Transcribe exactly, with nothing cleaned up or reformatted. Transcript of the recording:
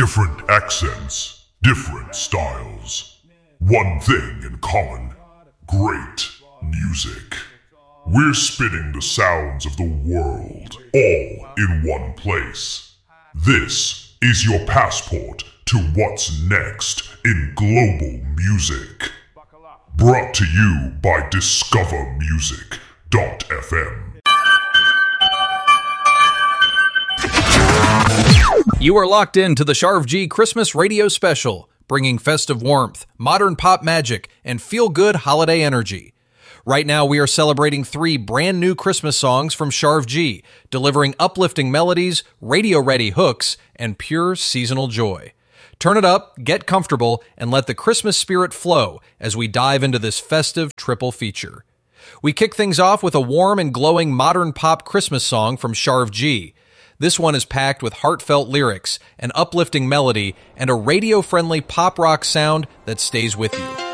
Different accents, different styles. One thing in common, great music. We're spinning the sounds of the world, all in one place. This is your passport to what's next in global music. Brought to you by discover music dot f m. You are locked in to the Sharv G Christmas Radio Special, bringing festive warmth, modern pop magic, and feel-good holiday energy. Right now, we are celebrating three brand new Christmas songs from Sharv G, delivering uplifting melodies, radio-ready hooks, and pure seasonal joy. Turn it up, get comfortable, and let the Christmas spirit flow as we dive into this festive triple feature. We kick things off with a warm and glowing modern pop Christmas song from Sharv G. This one is packed with heartfelt lyrics, an uplifting melody, and a radio-friendly pop rock sound that stays with you.